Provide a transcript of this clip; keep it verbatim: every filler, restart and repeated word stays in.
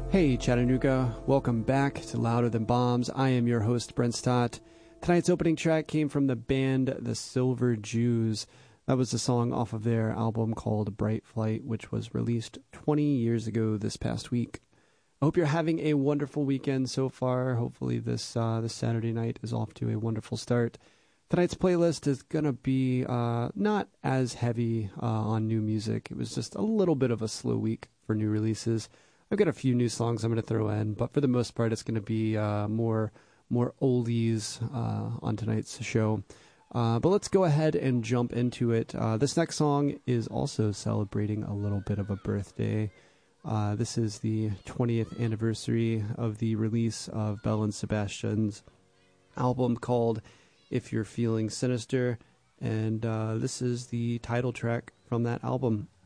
Hey Chattanooga, welcome back to Louder Than Bombs. I am your host, Brent Stott. Tonight's opening track came from the band The Silver Jews. That was a song off of their album called Bright Flight, which was released twenty years ago this past week. I hope you're having a wonderful weekend so far. Hopefully this uh, this Saturday night is off to a wonderful start. Tonight's playlist is going to be uh, not as heavy uh, on new music. It was just a little bit of a slow week for new releases. I've got a few new songs I'm going to throw in, but for the most part, it's going to be uh, more more oldies uh, on tonight's show. Uh, but let's go ahead and jump into it. Uh, this next song is also celebrating a little bit of a birthday. Uh, this is the twentieth anniversary of the release of Belle and Sebastian's album called If You're Feeling Sinister, and uh, this is the title track from that album.